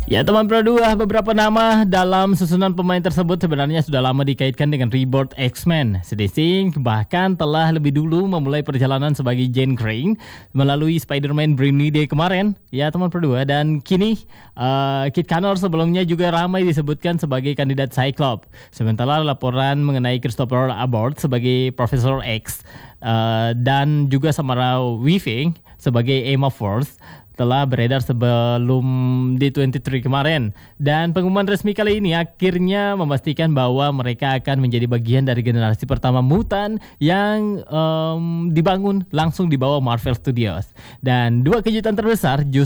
Ya teman Pro 2, beberapa nama dalam susunan pemain tersebut sebenarnya sudah lama dikaitkan dengan Rebirth X-Men. Sedising bahkan telah lebih dulu memulai perjalanan sebagai Jane Grey melalui Spider-Man Brand New Day kemarin. Ya teman Pro 2, dan kini Kit Connor sebelumnya juga ramai disebutkan sebagai kandidat Cyclops. Sementara laporan mengenai Christopher Abbott sebagai Professor X dan juga Samara Weaving sebagai Emma Frost telah beredar sebelum D23 kemarin. Dan pengumuman resmi kali ini akhirnya memastikan bahwa mereka akan menjadi bagian dari generasi pertama mutan yang dibangun langsung di bawah Marvel Studios. Dan dua kejutan terbesar